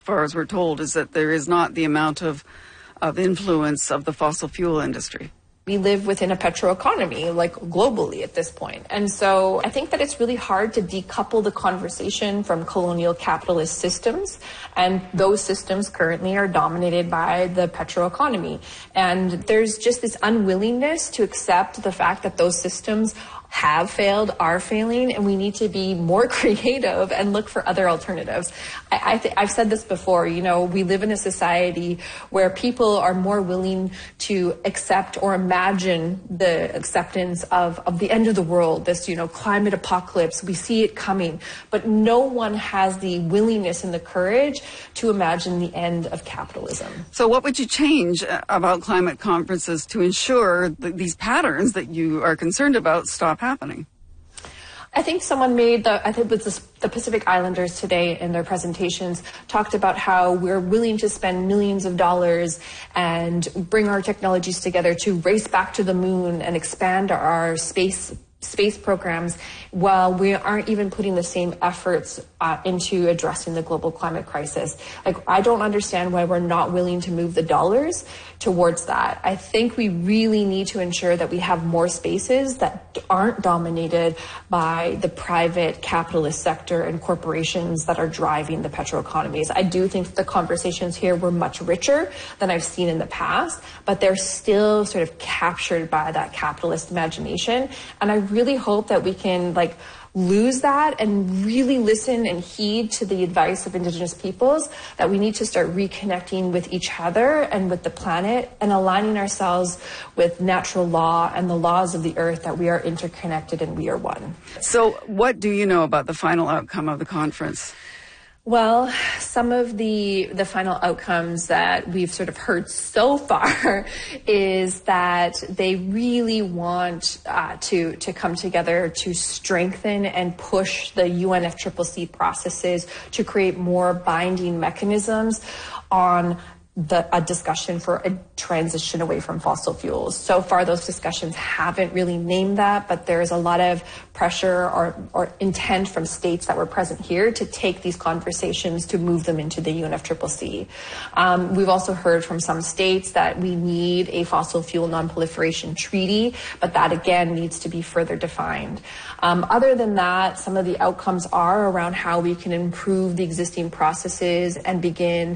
far as we're told, is that there is not the amount of influence of the fossil fuel industry. We live within a petroeconomy, like globally at this point. And so I think that it's really hard to decouple the conversation from colonial capitalist systems. And those systems currently are dominated by the petroeconomy. And there's just this unwillingness to accept the fact that those systems have failed, are failing, and we need to be more creative and look for other alternatives. I've said this before, we live in a society where people are more willing to accept or imagine the acceptance of the end of the world, this, climate apocalypse. We see it coming, but no one has the willingness and the courage to imagine the end of capitalism. So what would you change about climate conferences to ensure that these patterns that you are concerned about stop happening? I think someone the Pacific Islanders today in their presentations talked about how we're willing to spend millions of dollars and bring our technologies together to race back to the moon and expand our space programs, while we aren't even putting the same efforts into addressing the global climate crisis. I don't understand why we're not willing to move the dollars towards that. I think we really need to ensure that we have more spaces that aren't dominated by the private capitalist sector and corporations that are driving the petroeconomies. I do think the conversations here were much richer than I've seen in the past, but they're still sort of captured by that capitalist imagination. And I really hope that we can lose that and really listen and heed to the advice of Indigenous peoples, that we need to start reconnecting with each other and with the planet and aligning ourselves with natural law and the laws of the earth, that we are interconnected and we are one. So what do you know about the final outcome of the conference? Well, some of the final outcomes that we've sort of heard so far is that they really want to come together to strengthen and push the UNFCCC processes to create more binding mechanisms on a discussion for a transition away from fossil fuels. So far, those discussions haven't really named that, but there is a lot of pressure or intent from states that were present here to take these conversations to move them into the UNFCCC. We've also heard from some states that we need a fossil fuel non-proliferation treaty, but that again needs to be further defined. Other than that, some of the outcomes are around how we can improve the existing processes and begin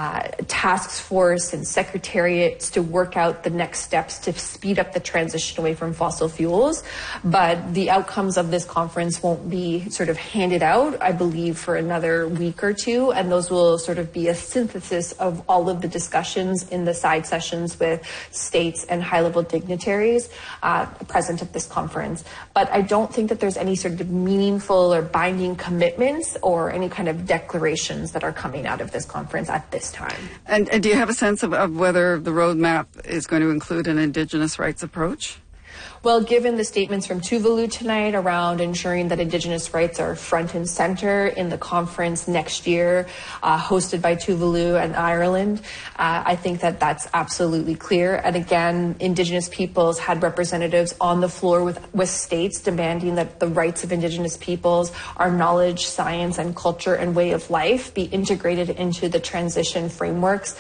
task force and secretariats to work out the next steps to speed up the transition away from fossil fuels. But the outcomes of this conference won't be sort of handed out, I believe, for another week or two. And those will sort of be a synthesis of all of the discussions in the side sessions with states and high-level dignitaries present at this conference. But I don't think that there's any sort of meaningful or binding commitments or any kind of declarations that are coming out of this conference at this time. And do you have a sense of whether the roadmap is going to include an Indigenous rights approach? Well, given the statements from Tuvalu tonight around ensuring that Indigenous rights are front and center in the conference next year, hosted by Tuvalu and Ireland, I think that that's absolutely clear. And again, Indigenous peoples had representatives on the floor with states demanding that the rights of Indigenous peoples, our knowledge, science, and culture and way of life be integrated into the transition frameworks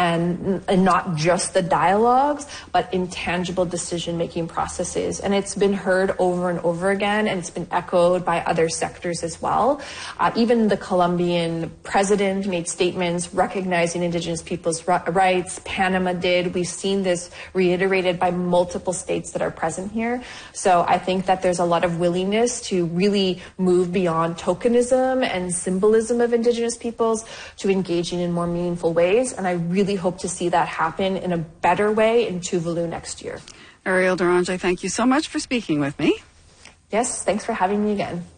and not just the dialogues, but intangible decision-making processes. And it's been heard over and over again, and it's been echoed by other sectors as well. Even the Colombian president made statements recognizing Indigenous people's rights. Panama did. We've seen this reiterated by multiple states that are present here. So I think that there's a lot of willingness to really move beyond tokenism and symbolism of Indigenous peoples to engaging in more meaningful ways. And I really hope to see that happen in a better way in Tuvalu next year. Ariel Durande, thank you so much for speaking with me. Yes, thanks for having me again.